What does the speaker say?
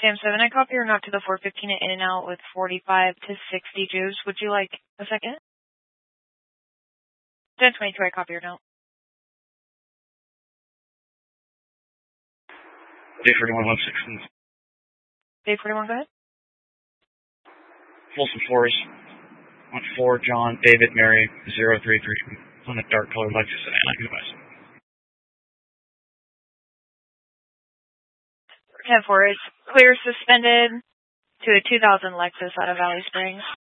Sam 7, I copy your note to the 415 in and out with 45 to 60 Jews. Would you like a second? 1022, I copy your note. Day 41, 116. Day 41, go ahead. Folsom Forest, 4 John, David, Mary, 033, on a dark colored Lexus sedan. I can advise. 10-4, it's clear suspended to a 2000 Lexus out of Valley Springs.